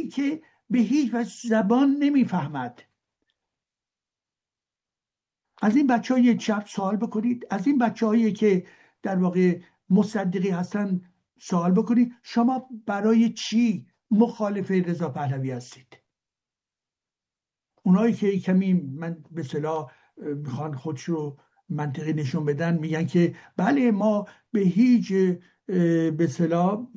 ای که به هیچ وجه زبان نمیفهمد. از این بچهای چپ سوال بکنید، از این بچه‌هایی که در واقع مصدقی هستن سوال بکنید، شما برای چی مخالف رضا پهلوی هستید؟ اونایی که کمی من به اصطلاح میخوان خودشو منطقی نشون بدن میگن که بله ما به هیچ به اصطلاح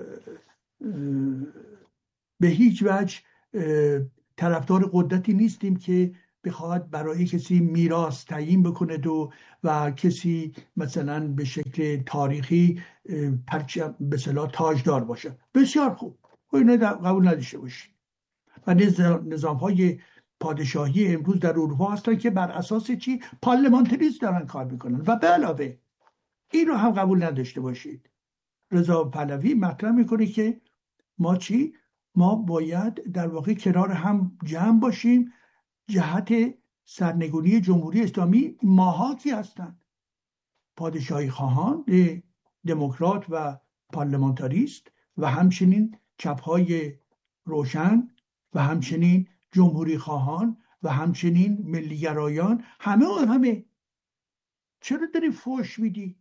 به هیچ وجه طرفدار قدرتی نیستیم که بخواد برای کسی میراث تعیین بکنه و کسی مثلا به شکل تاریخی پرچم به اصطلاح تاجدار باشه. بسیار خوب، اینو قبول نداشته باشید. و نظام‌های پادشاهی امروز در اروپا هستن که بر اساس چی؟ پارلمانتریسم دارن کار میکنن. و به علاوه این رو هم قبول نداشته باشید، رضا پهلوی مطرح میکنه که ما چی؟ ما باید در واقع کنار هم جمع باشیم جهت سرنگونی جمهوری اسلامی. ماها کی هستند؟ پادشاهی خواهان، دموکرات و پارلمانتاریست و همچنین چپ‌های روشن و همچنین جمهوری خواهان و همچنین ملیگرایان. همه چرا داری فحش میدی؟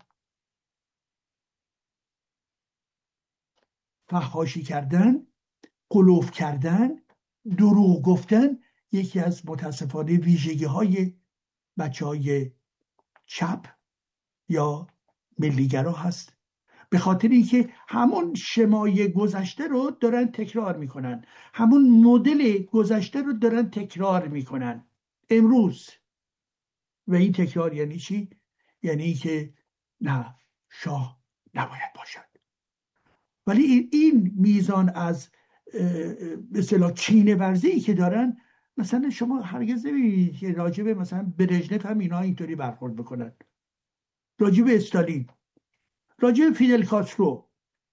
فحاشی کردن، غلوف کردن، دروغ گفتن یکی از متاسفانه ویژگی های بچه های چپ یا ملیگرا هست. به خاطر اینکه همون شمای گذشته رو دارن تکرار میکنن، همون مدل گذشته رو دارن تکرار میکنن امروز. و این تکرار یعنی چی؟ یعنی که نه، شاه نباید باشد. ولی این میزان از به اصطلاح کینه ورزی که دارن، مثلا شما هرگز نمی‌بینید که راجب مثلا برژنف هم اینا اینطوری برخورد بکنن، راجب استالین، راجب فیدل کاسترو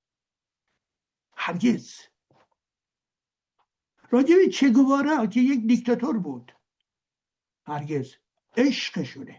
هرگز، راجب چه گوارا که یک دیکتاتور بود هرگز. عشقشونه.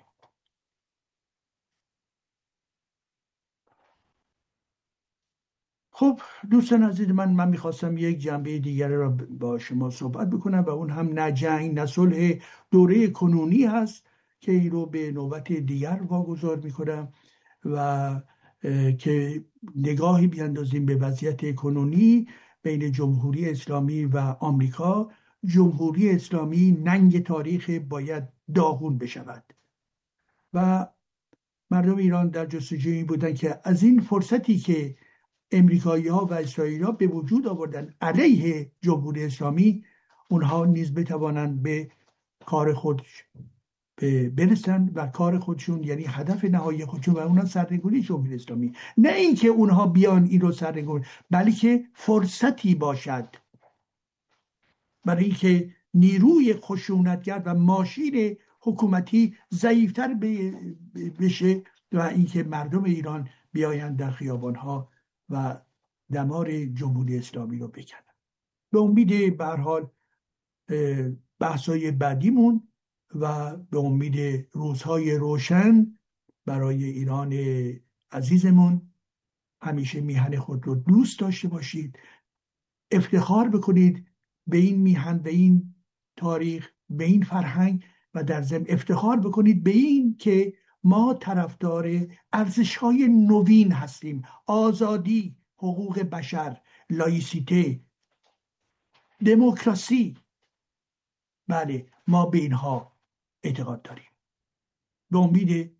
خب دوستان عزیز من میخواستم یک جنبه دیگر را با شما صحبت بکنم و اون هم نه جنگ نه صلح، دوره کنونی هست که این رو به نوبت دیگر واگذار میکنم و که نگاهی بیاندازیم به وضعیت کنونی بین جمهوری اسلامی و آمریکا. جمهوری اسلامی ننگ تاریخ باید داغون بشود و مردم ایران در جستجوی بودن که از این فرصتی که امریکایی ها و اسرائیلی ها به وجود آوردن علیه جمهوری اسلامی، اونها نیز بتوانند به کار خود برسن و کار خودشون یعنی هدف نهایی خودشون و اونها سرنگونی جمهوری اسلامی. نه اینکه اونها بیان این رو سرنگون، بلکه فرصتی باشد برای اینکه نیروی خشونتگر و ماشین حکومتی ضعیفتر بشه و اینکه مردم ایران بیایند در خیابانها و دمار جمهوری اسلامی رو بکنن. به امید به هر حال بحث‌های بعدیمون و به امید روزهای روشن برای ایران عزیزمون، همیشه میهن خود رو دوست داشته باشید، افتخار بکنید به این میهن، به این تاریخ، به این فرهنگ و در ضمن افتخار بکنید به این که ما طرفدار ارزش‌های نوین هستیم: آزادی، حقوق بشر، لایسیته، دموکراسی. بله، ما به اینها اعتقاد داریم. به امید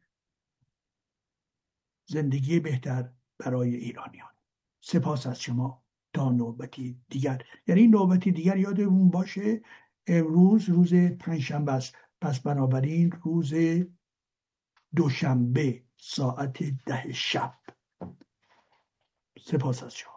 زندگی بهتر برای ایرانیان. سپاس از شما. تا نوبتی دیگر، یعنی نوبتی دیگر یادمون باشه امروز روز پنجشنبه است، پس بنابراین روز دوشنبه ساعت 10 شب. سپاس از شما.